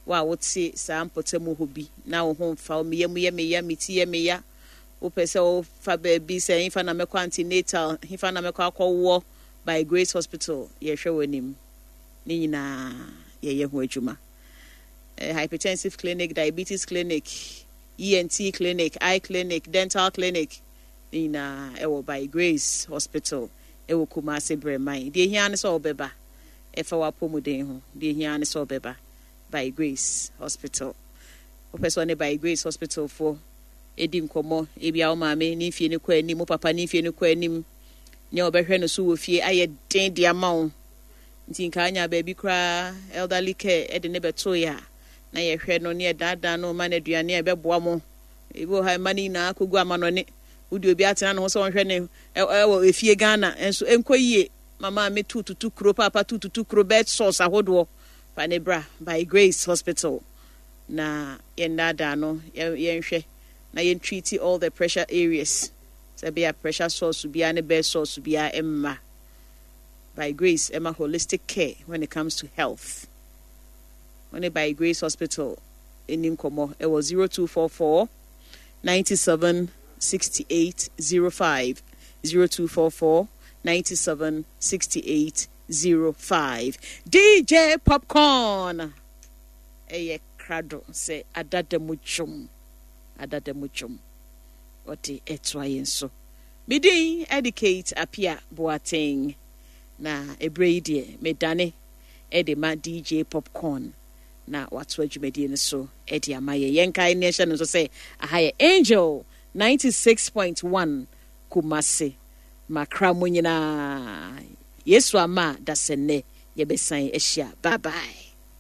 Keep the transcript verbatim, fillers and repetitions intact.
wa wotse saa mpotemu ho bi na wo ho mfa me yam ye me ya meti ye me ya wo pese wo fa ba bi se infa na mekọ antenatal infa na mekọ akọwo by Grace Hospital ye hwe wonim ni nyina ye ye ho adwuma uh, hypertensive clinic, diabetes clinic, E N T clinic, eye clinic, dental clinic ni na ewo by Grace Hospital ewo Kumasi Bremai de hia ne so obeba e fa wa pomuden ho de hia ne so obeba by Grace Hospital o person by Grace Hospital for edi nkomo e bia o maame ni fie ne kwa anim o papa ni fie ne kwa anim ne obehwe no so wo fie aye den de amawo nti nka anya ba bi kra elderly care e de ne beto ya na ye hwe no ne dada no ma na aduane e beboa mo ebo ha mani na akogu amano ne udi obi atena no so hwe ne e efie Ghana enso enkoyie mama me tututu kro papa tututu kro bed sauce ahodo pa ne bra by Grace Hospital na ye dada no ye nhwe na ye treat all the pressure areas so be a pressure source be a bed source be a emma by Grace Emma holistic care when it comes to health. When by Grace Hospital in Nkomo, it was zero two four four ninety-seven sixty-eight zero five zero two four four ninety-seven sixty-eight zero five. D J Popcorn. Eye krado say adade muchum adade muchum. Oti etwayenso. Midin educate apia Boateng. Na ebrede medane edema D J Popcorn na watu adwumadi ne so edi amaye yenkai nation no so say ahaye Angel ninety-six point one Kumasi makra munyina Yesu ama dasene yebesan ehia bye bye.